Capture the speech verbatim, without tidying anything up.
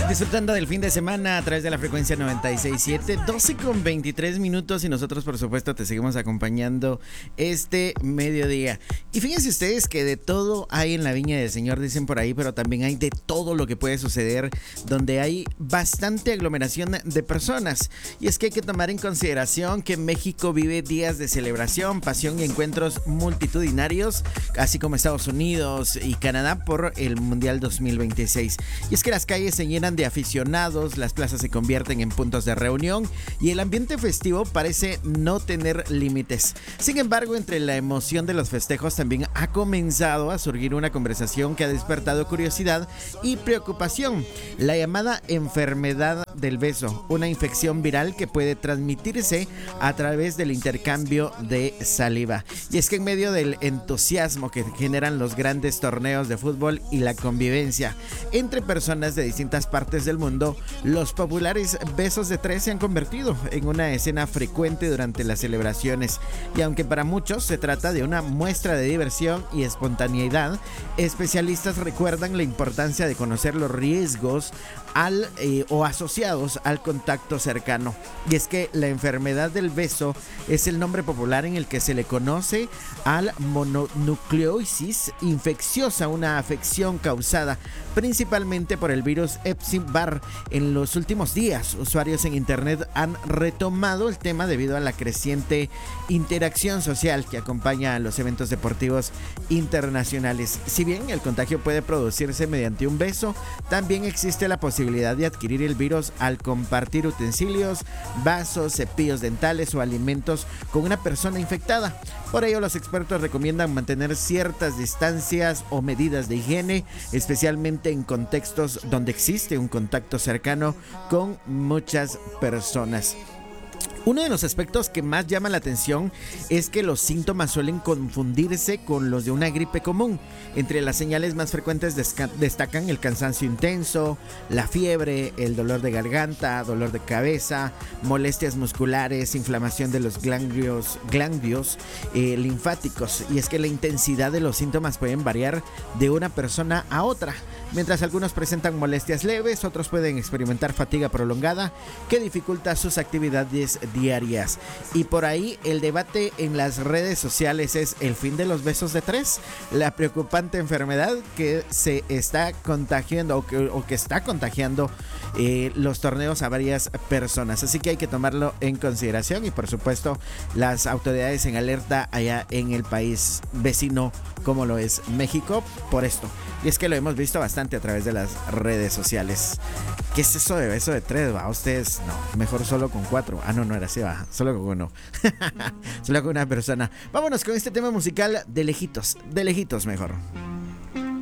Disfrutando del fin de semana a través de la frecuencia noventa y seis punto siete, doce con veintitrés minutos, y nosotros por supuesto te seguimos acompañando este mediodía. Y fíjense ustedes que de todo hay en la viña del Señor, dicen por ahí, pero también hay de todo lo que puede suceder donde hay bastante aglomeración de personas. Y es que hay que tomar en consideración que México vive días de celebración, pasión y encuentros multitudinarios, así como Estados Unidos y Canadá por el Mundial dos mil veintiséis. Y es que las calles se llenan de aficionados, las plazas se convierten en puntos de reunión y el ambiente festivo parece no tener límites. Sin embargo, entre la emoción de los festejos también ha comenzado a surgir una conversación que ha despertado curiosidad y preocupación: la llamada enfermedad del beso, una infección viral que puede transmitirse a través del intercambio de saliva. Y es que en medio del entusiasmo que generan los grandes torneos de fútbol y la convivencia entre personas de distintas partes del mundo, los populares besos de tres se han convertido en una escena frecuente durante las celebraciones. Y aunque para muchos se trata de una muestra de diversión y espontaneidad, especialistas recuerdan la importancia de conocer los riesgos al eh, o asociados al contacto cercano. Y es que la enfermedad del beso es el nombre popular en el que se le conoce al mononucleosis infecciosa, una afección causada principalmente por el virus Epstein-Barr. En los últimos días, usuarios en internet han retomado el tema debido a la creciente interacción social que acompaña a los eventos deportivos internacionales. Si bien el contagio puede producirse mediante un beso, también existe la posibilidad de adquirir el virus al compartir utensilios, vasos, cepillos dentales o alimentos con una persona infectada. Por ello, los expertos recomiendan mantener ciertas distancias o medidas de higiene, especialmente en contextos donde existe un contacto cercano con muchas personas. Uno de los aspectos que más llama la atención es que los síntomas suelen confundirse con los de una gripe común. Entre las señales más frecuentes desca- destacan el cansancio intenso, la fiebre, el dolor de garganta, dolor de cabeza, molestias musculares, inflamación de los ganglios, ganglios eh, linfáticos. Y es que la intensidad de los síntomas pueden variar de una persona a otra. Mientras algunos presentan molestias leves, otros pueden experimentar fatiga prolongada que dificulta sus actividades diarias. Y por ahí el debate en las redes sociales es el fin de los besos de tres, la preocupante enfermedad que se está contagiando o que, o que está contagiando eh, los torneos a varias personas. Así que hay que tomarlo en consideración y por supuesto las autoridades en alerta allá en el país vecino como lo es México por esto. Y es que lo hemos visto bastante a través de las redes sociales. ¿Qué es eso de beso de tres? ¿Va? Ustedes, no, mejor solo con cuatro. Ah, no, no era así, va. Solo con uno. Solo con una persona. Vámonos con este tema musical de lejitos. De lejitos mejor.